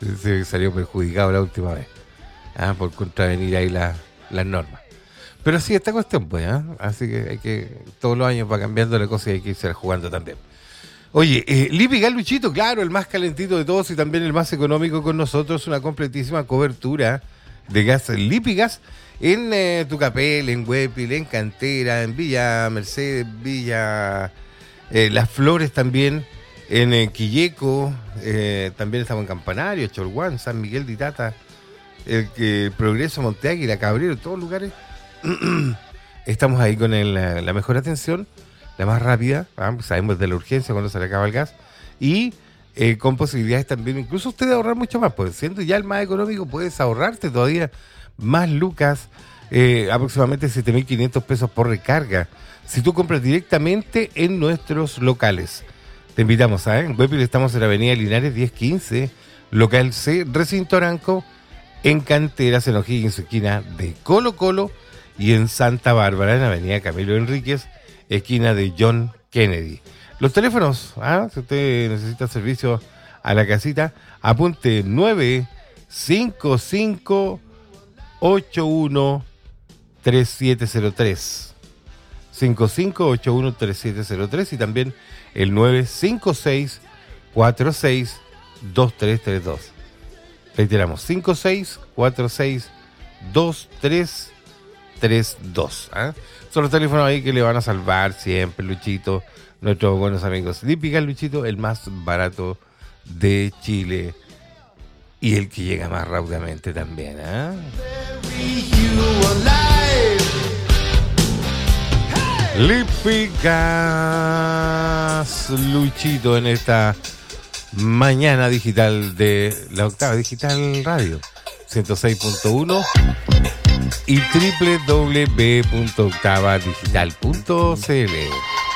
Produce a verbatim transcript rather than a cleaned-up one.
Se salió perjudicado la última vez. Ah, por contravenir ahí la, las normas. Pero sí, esta cuestión, pues, ¿eh? Así que hay que, todos los años va cambiando la cosa y hay que irse jugando también. Oye, eh, Lipigas, Luchito, claro, el más calentito de todos y también el más económico con nosotros, una completísima cobertura de gas Lipigas en eh, Tucapel, en Huépil, en Cantera, en Villa Mercedes, Villa eh, Las Flores también, en eh, Quilleco, eh, también estamos en Campanario, Cholguán, San Miguel de Itata, el, el Progreso, Monteáguila, Cabrero, todos lugares. Estamos ahí con el, la, la mejor atención, la más rápida, ¿ah? Sabemos de la urgencia cuando se le acaba el gas y eh, con posibilidades también, incluso usted de ahorrar mucho más, pues siendo ya el más económico puedes ahorrarte todavía más lucas, eh, aproximadamente siete mil quinientos pesos por recarga, si tú compras directamente en nuestros locales. Te invitamos, ¿eh? En Huépil estamos en la avenida Linares diez quince, local C, Recinto Aranco, en Canteras, en O'Higgins, esquina de Colo Colo, y en Santa Bárbara, en avenida Camilo Enríquez, esquina de John Kennedy. Los teléfonos, ¿ah? Si usted necesita servicio a la casita, apunte nueve cinco cinco ocho uno tres siete cero tres. cinco cinco ocho uno tres siete cero tres y también el nueve cinco seis cuatro seis dos tres tres dos. Reiteramos, cinco seis cuatro seis dos tres tres dos. ¿eh? Son los teléfonos ahí que le van a salvar siempre, Luchito, nuestros buenos amigos. Lipigas, Luchito, el más barato de Chile y el que llega más rápidamente también. ¿eh? Lipigas, Luchito, en esta mañana digital de la Octava Digital Radio ciento seis punto uno y doble u doble u doble u punto octava digital punto c l.